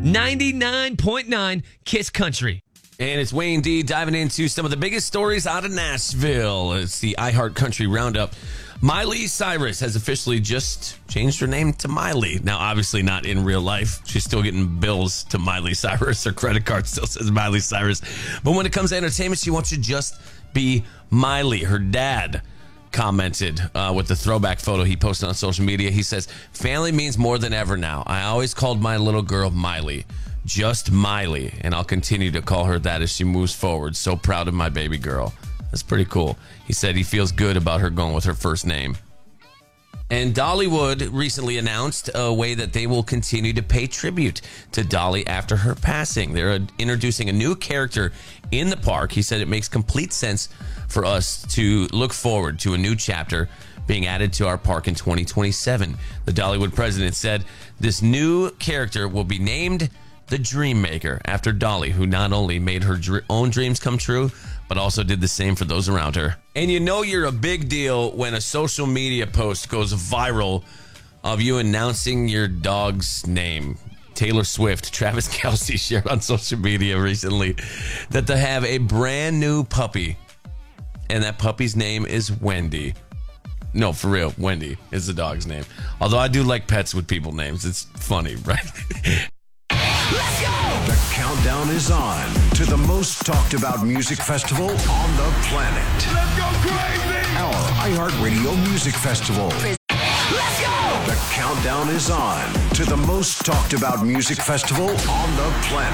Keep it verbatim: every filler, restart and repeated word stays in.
ninety-nine point nine Kiss Country. And it's Wayne D diving into some of the biggest stories out of Nashville. It's the iHeart Country Roundup. Miley Cyrus has officially just changed her name to Miley. Now, obviously not in real life. She's still getting bills to Miley Cyrus. Her credit card still says Miley Cyrus. But when it comes to entertainment, she wants to just be Miley. Her dad commented uh, with the throwback photo he posted on social media. He says, "Family means more than ever now. I always called my little girl Miley. Just Miley, and I'll continue to call her that as she moves forward. So proud of my baby girl." That's pretty cool. He said he feels good about her going with her first name. And Dollywood recently announced a way that they will continue to pay tribute to Dolly after her passing. They're uh, introducing a new character in the park. He said it makes complete sense for us to look forward to a new chapter being added to our park in twenty twenty-seven. The Dollywood president said this new character will be named the Dream Maker, after Dolly, who not only made her dr- own dreams come true, but also did the same for those around her. And you know you're a big deal when a social media post goes viral of you announcing your dog's name. Taylor Swift, Travis Kelce shared on social media recently that they have a brand new puppy, and that puppy's name is Wendy. No, for real, Wendy is the dog's name. Although I do like pets with people names. It's funny, right? Let's go! The countdown is on to the most talked about music festival on the planet. Let's go crazy! Our iHeartRadio Music Festival. Let's go! The countdown is on to the most talked about music festival on the planet.